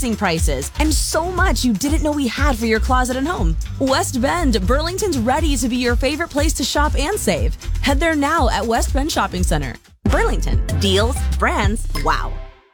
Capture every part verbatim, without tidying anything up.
amazing prices, and so much you didn't know we had for your closet and home. West Bend, Burlington's ready to be your favorite place to shop and save. Head there now at West Bend Shopping Center. Burlington, deals, brands, wow.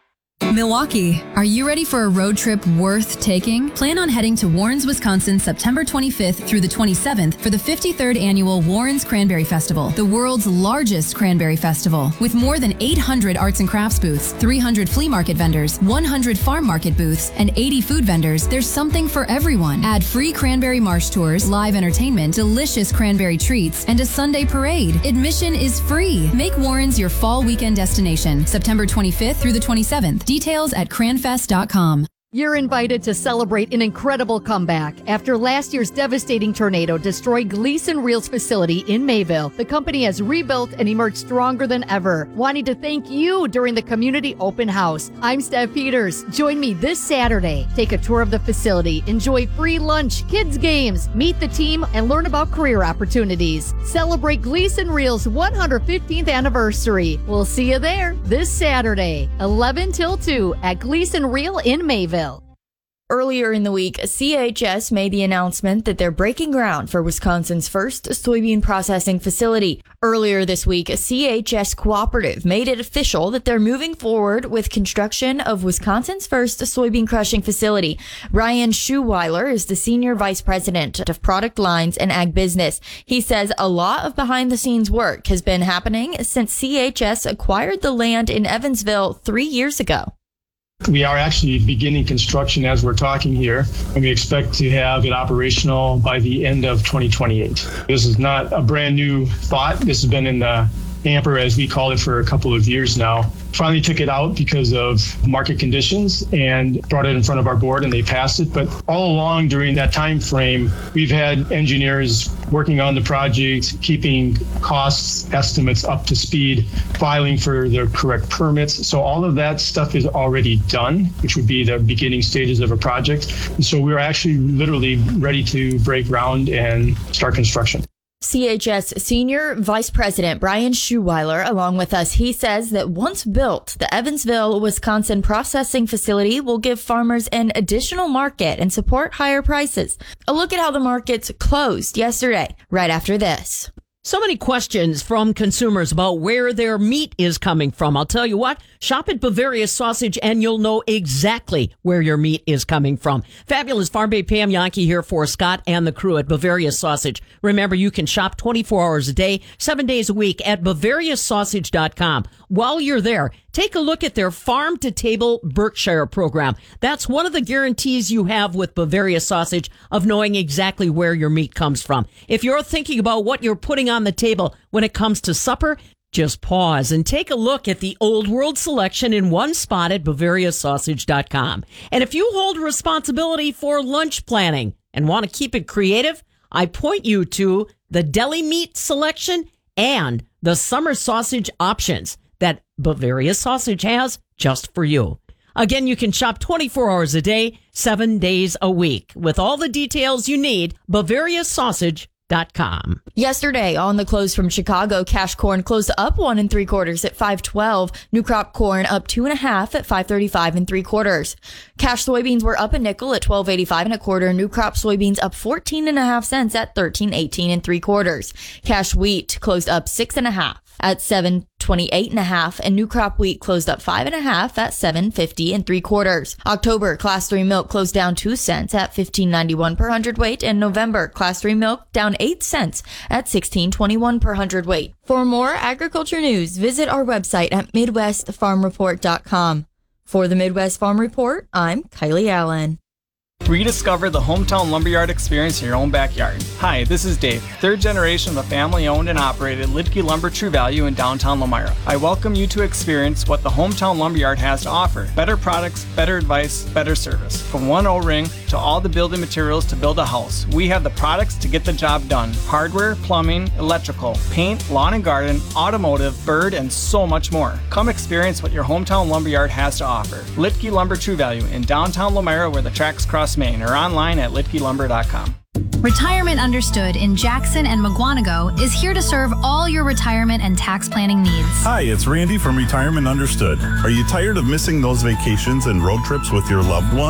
Milwaukee, are you ready for a road trip worth taking? Plan on heading to Warrens, Wisconsin, September twenty-fifth through the twenty-seventh for the fifty-third Annual Warrens Cranberry Festival, the world's largest cranberry festival. With more than eight hundred arts and crafts booths, three hundred flea market vendors, one hundred farm market booths, and eighty food vendors, there's something for everyone. Add free cranberry marsh tours, live entertainment, delicious cranberry treats, and a Sunday parade. Admission is free. Make Warrens your fall weekend destination, September twenty-fifth through the twenty-seventh. Details at cranfest dot com. You're invited to celebrate an incredible comeback. After last year's devastating tornado destroyed Gleason Reel's facility in Mayville, the company has rebuilt and emerged stronger than ever. Wanting to thank you during the community open house. I'm Steph Peters. Join me this Saturday. Take a tour of the facility, enjoy free lunch, kids games, meet the team, and learn about career opportunities. Celebrate Gleason Reel's one hundred fifteenth anniversary. We'll see you there this Saturday, eleven till two at Gleason Reel in Mayville. Earlier in the week, C H S made the announcement that they're breaking ground for Wisconsin's first soybean processing facility. Earlier this week, C H S Cooperative made it official that they're moving forward with construction of Wisconsin's first soybean crushing facility. Brian Schuweiler is the Senior Vice President of Product Lines and Ag Business. He says a lot of behind-the-scenes work has been happening since C H S acquired the land in Evansville three years ago. We are actually beginning construction as we're talking here, and we expect to have it operational by the end of twenty twenty-eight. This is not a brand new thought. This has been in the hamper, as we call it, for a couple of years now. Finally took it out because of market conditions and brought it in front of our board, and they passed it. But all along during that time frame, we've had engineers working on the project, keeping costs estimates up to speed, filing for the correct permits. So all of that stuff is already done, which would be the beginning stages of a project. And so we're actually literally ready to break ground and start construction. C H S Senior Vice President Brian Schuweiler, along with us, he says that once built, the Evansville, Wisconsin processing facility will give farmers an additional market and support higher prices. A look at how the markets closed yesterday, right after this. So many questions from consumers about where their meat is coming from. I'll tell you what, shop at Bavaria Sausage and you'll know exactly where your meat is coming from. Fabulous Farm Bay Pam Yankee here for Scott and the crew at Bavaria Sausage. Remember, you can shop twenty-four hours a day, seven days a week at Bavaria Sausage dot com. While you're there, take a look at their Farm to Table Berkshire program. That's one of the guarantees you have with Bavaria Sausage of knowing exactly where your meat comes from. If you're thinking about what you're putting on the table when it comes to supper, just pause and take a look at the Old World selection in one spot at Bavaria Sausage dot com. And if you hold responsibility for lunch planning and want to keep it creative, I point you to the deli meat selection and the summer sausage options that Bavaria Sausage has just for you. Again, you can shop twenty-four hours a day, seven days a week. With all the details you need, Bavaria Sausage dot com. Yesterday on the close from Chicago, cash corn closed up one and three quarters at five twelve. New crop corn up two and a half at five thirty-five and three quarters. Cash soybeans were up a nickel at twelve eighty-five and a quarter. New crop soybeans up fourteen and a half cents at thirteen eighteen and three quarters. Cash wheat closed up six and a half at seven twenty-eight and a half, and new crop wheat closed up five and a half at seven fifty and three quarters. October class three milk closed down two cents at fifteen ninety-one per hundredweight, and November class three milk down eight cents at sixteen twenty-one per hundredweight. For more agriculture news, visit our website at midwest farm report dot com. For the Midwest Farm Report, I'm Kylie Allen. Rediscover the hometown lumberyard experience in your own backyard. Hi, this is Dave, third generation of a family-owned and operated Lidke Lumber True Value in downtown Elmira. I welcome you to experience what the hometown lumberyard has to offer. Better products, better advice, better service. From one O-ring to all the building materials to build a house, we have the products to get the job done. Hardware, plumbing, electrical, paint, lawn and garden, automotive, bird, and so much more. Come experience what your hometown lumberyard has to offer. Lidke Lumber True Value in downtown Elmira, where the tracks cross Maine, or online at lidke lumber dot com. Retirement Understood in Jackson and Mugwanago is here to serve all your retirement and tax planning needs. Hi, it's Randy from Retirement Understood. Are you tired of missing those vacations and road trips with your loved ones?